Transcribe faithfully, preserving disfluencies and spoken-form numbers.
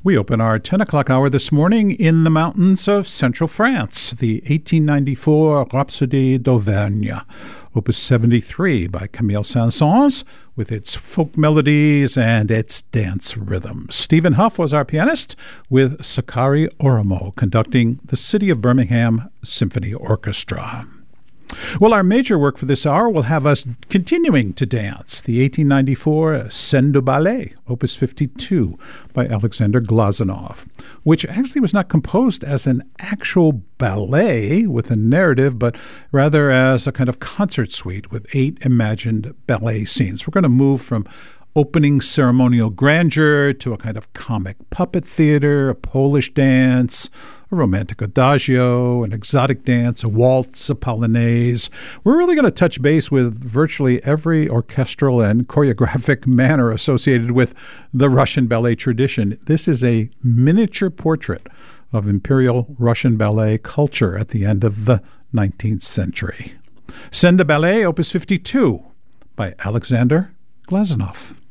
We open our ten o'clock hour this morning in the mountains of central France, the eighteen ninety-four Rhapsodie d'Auvergne, Opus seventy-three by Camille Saint-Saëns, with its folk melodies and its dance rhythms. Stephen Huff was our pianist, with Sakari Oramo conducting the City of Birmingham Symphony Orchestra. Well, our major work for this hour will have us continuing to dance, the eighteen ninety-four Scène de Ballet, Opus fifty-two, by Alexander Glazunov, which actually was not composed as an actual ballet with a narrative, but rather as a kind of concert suite with eight imagined ballet scenes. We're going to move from opening ceremonial grandeur to a kind of comic puppet theater, a Polish dance, a romantic adagio, an exotic dance, a waltz, a polonaise. We're really going to touch base with virtually every orchestral and choreographic manner associated with the Russian ballet tradition. This is a miniature portrait of Imperial Russian ballet culture at the end of the nineteenth century. Scène de Ballet, Opus fifty-two, by Alexander Glazunov.